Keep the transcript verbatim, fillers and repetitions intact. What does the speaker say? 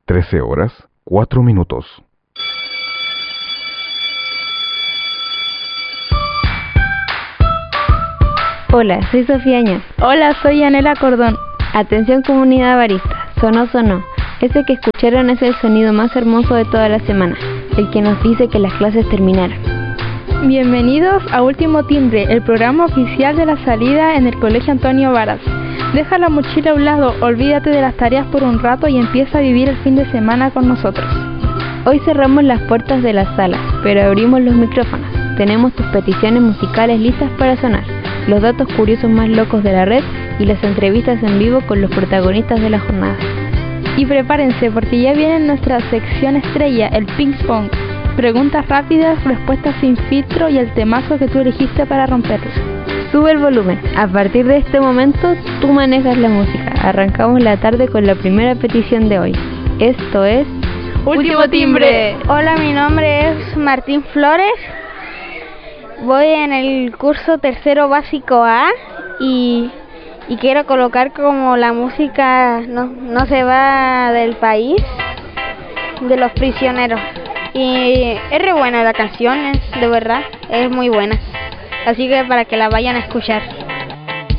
trece horas, cuatro minutos. Hola, soy Sofía Añas. Hola, soy Anela Cordón. Atención comunidad barista, sonó sonó. Ese que escucharon es el sonido más hermoso de toda la semana, el que nos dice que las clases terminaron. Bienvenidos a Último Timbre, el programa oficial de la salida en el Colegio Antonio Varas. Deja la mochila a un lado, olvídate de las tareas por un rato y empieza a vivir el fin de semana con nosotros. Hoy cerramos las puertas de la sala, pero abrimos los micrófonos. Tenemos tus peticiones musicales listas para sonar, los datos curiosos más locos de la red y las entrevistas en vivo con los protagonistas de la jornada. Y prepárense porque ya viene nuestra sección estrella, el ping pong. Preguntas rápidas, respuestas sin filtro y el temazo que tú elegiste para romperlo. Sube el volumen. A partir de este momento, tú manejas la música. Arrancamos la tarde con la primera petición de hoy. Esto es... ¡Último Timbre! Hola, mi nombre es Martín Flores. Voy en el curso tercero básico A y, y quiero colocar como la música no, no se va del país, de Los Prisioneros. Y es re buena la canción, es, de verdad, es muy buena. Así que para que la vayan a escuchar.